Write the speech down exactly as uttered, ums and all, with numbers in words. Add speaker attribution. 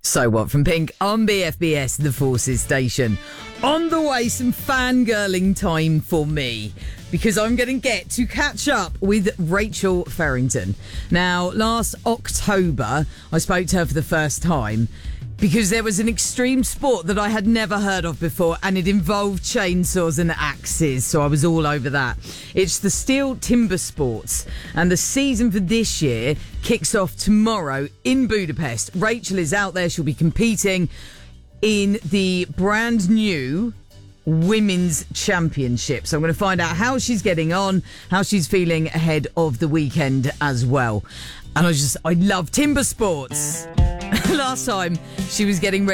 Speaker 1: So What from Pink on B F B S, the Forces station. On the way, some fangirling time for me, because I'm going to get to catch up with Rachel Ferrington. Now, last October, I spoke to her for the first time because there was an extreme sport that I had never heard of before, and it involved chainsaws and axes, so I was all over that. It's the Steel Timber Sports, and the season for this year kicks off tomorrow in Budapest. Rachel is out there. She'll be competing in the brand new Women's Championship. So I'm going to find out how she's getting on, how she's feeling ahead of the weekend as well. And I just, I love timber sports. Last time she was getting ready